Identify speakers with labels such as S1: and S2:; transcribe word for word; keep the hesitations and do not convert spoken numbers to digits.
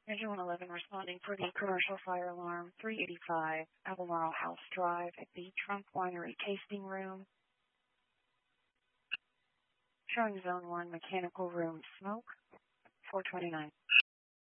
S1: Engine one eleven responding for the commercial fire alarm, three eighty-five Albemarle House Drive at the Trump Winery Tasting Room. Showing zone one mechanical room smoke, four twenty-nine.